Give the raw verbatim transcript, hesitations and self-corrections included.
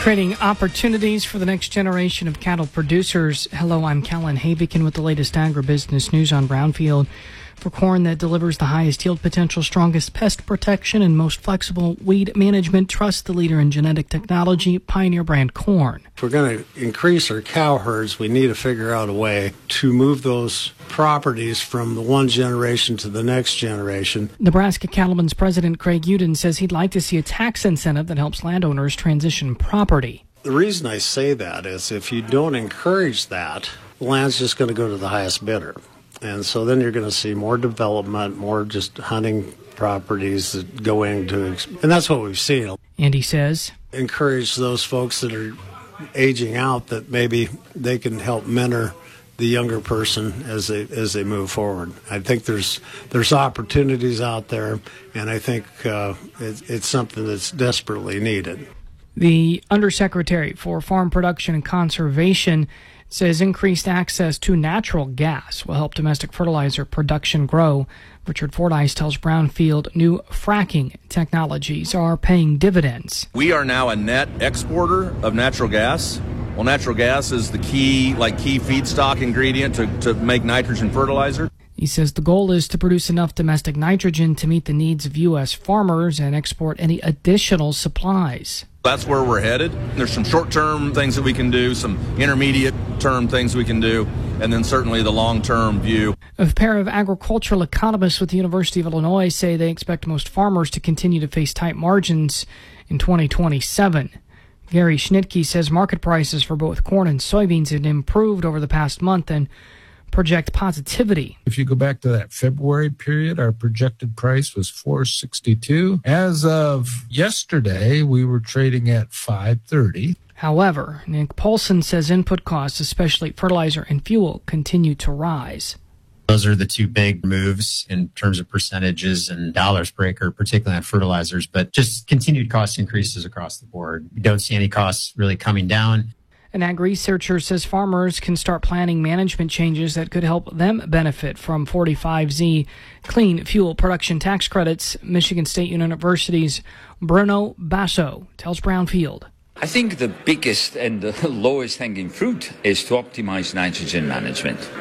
Creating opportunities for the next generation of cattle producers. Hello, I'm Callan Havikin with the latest agribusiness news on Brownfield. For corn that delivers the highest yield potential, strongest pest protection, and most flexible weed management, trust the leader in genetic technology, Pioneer Brand Corn. If we're going to increase our cow herds, we need to figure out a way to move those properties from the one generation to the next generation. Nebraska Cattlemen's president Craig Uden says he'd like to see a tax incentive that helps landowners transition property. The reason I say that is if you don't encourage that, the land's just going to go to the highest bidder. And so then you're going to see more development, more just hunting properties that go into, and that's what we've seen. And he says, encourage those folks that are aging out that maybe they can help mentor the younger person as they as they move forward. I think there's there's opportunities out there, and I think uh, it, it's something that's desperately needed. The Undersecretary for Farm Production and Conservation says increased access to natural gas will help domestic fertilizer production grow. Richard Fordyce tells Brownfield new fracking technologies are paying dividends. We are now a net exporter of natural gas. Well, natural gas is the key, like key feedstock ingredient to, to make nitrogen fertilizer. He says the goal is to produce enough domestic nitrogen to meet the needs of U S farmers and export any additional supplies. That's where we're headed. There's some short-term things that we can do, some intermediate-term things we can do, and then certainly the long-term view. A pair of agricultural economists with the University of Illinois say they expect most farmers to continue to face tight margins in twenty twenty-seven. Gary Schnitke says market prices for both corn and soybeans have improved over the past month and project positivity. If you go back to that February period, our projected price was four sixty-two. As of yesterday, we were trading at five thirty. However, Nick Paulson says input costs, especially fertilizer and fuel, continue to rise. Those are the two big moves in terms of percentages and dollars per acre, particularly on fertilizers, but just continued cost increases across the board. We don't see any costs really coming down. An ag researcher says farmers can start planning management changes that could help them benefit from forty-five Z clean fuel production tax credits. Michigan State University's Bruno Basso tells Brownfield. I think the biggest and the lowest hanging fruit is to optimize nitrogen management.